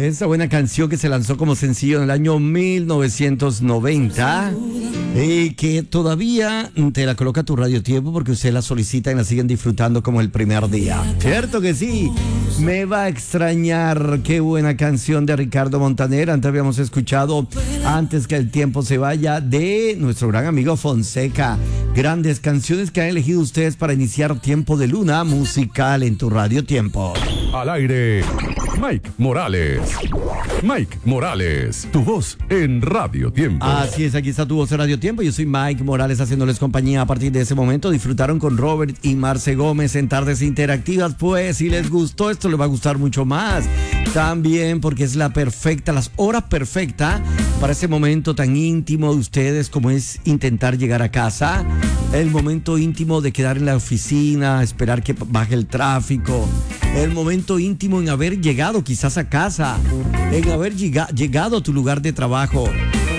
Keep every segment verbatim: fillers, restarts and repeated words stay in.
Esa buena canción que se lanzó como sencillo en el año mil novecientos noventa y que todavía te la coloca tu Radio Tiempo porque usted la solicita y la siguen disfrutando como el primer día. ¿Cierto que sí? Me va a extrañar. Qué buena canción de Ricardo Montaner. Antes habíamos escuchado Antes que el tiempo se vaya de nuestro gran amigo Fonseca. Grandes canciones que han elegido ustedes para iniciar Tiempo de Luna musical en tu Radio Tiempo. Al aire, Mike Morales. Mike Morales, tu voz en Radio Tiempo. Así es, aquí está tu voz en Radio Tiempo. Yo soy Mike Morales haciéndoles compañía a partir de ese momento. Disfrutaron con Robert y Marce Gómez en Tardes Interactivas. Pues si les gustó esto, les va a gustar mucho más. También porque es la perfecta, las horas perfectas para ese momento tan íntimo de ustedes como es intentar llegar a casa. El momento íntimo de quedar en la oficina, esperar que baje el tráfico. El momento íntimo en haber llegado quizás a casa, en haber llega, llegado a tu lugar de trabajo.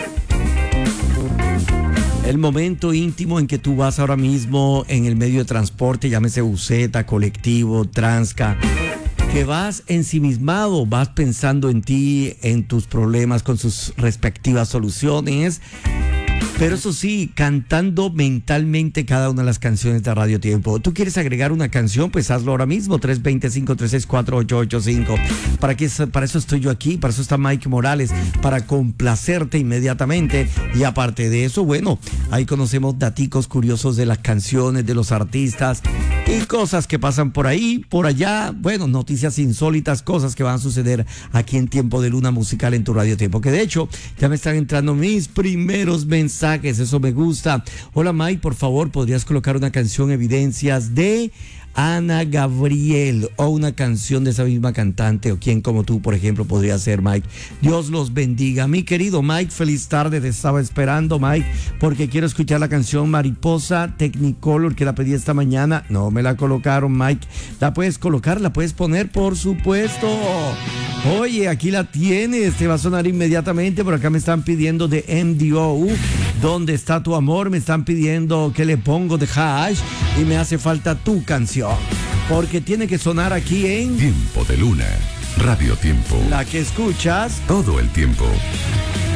El momento íntimo en que tú vas ahora mismo en el medio de transporte, llámese buseta, colectivo, transca, que vas ensimismado, vas pensando en ti, en tus problemas con sus respectivas soluciones. Pero eso sí, cantando mentalmente cada una de las canciones de Radio Tiempo. ¿Tú quieres agregar una canción? Pues hazlo ahora mismo, tres dos cinco, tres seis cuatro, ocho ocho cinco. ¿Para qué? Para eso estoy yo aquí, para eso está Mike Morales, para complacerte inmediatamente. Y aparte de eso, bueno, ahí conocemos daticos curiosos de las canciones, de los artistas y cosas que pasan por ahí, por allá. Bueno, noticias insólitas, cosas que van a suceder aquí en Tiempo de Luna musical en tu Radio Tiempo. Que de hecho, ya me están entrando mis primeros mensajes. Eso me gusta. Hola Mike, por favor, ¿podrías colocar una canción Evidencias de Ana Gabriel o una canción de esa misma cantante o quien como tú, por ejemplo, podría ser, Mike? Dios los bendiga. Mi querido Mike, feliz tarde, te estaba esperando, Mike, porque quiero escuchar la canción Mariposa Technicolor que la pedí esta mañana. No me la colocaron, Mike. ¿La puedes colocar? ¿La puedes poner? Por supuesto. Oye, aquí la tienes, te va a sonar inmediatamente. Por acá me están pidiendo de M D O, ¿dónde está tu amor? Me están pidiendo que le pongo de Hash y me hace falta tu canción, porque tiene que sonar aquí en Tiempo de Luna, Radio Tiempo. La que escuchas todo el tiempo.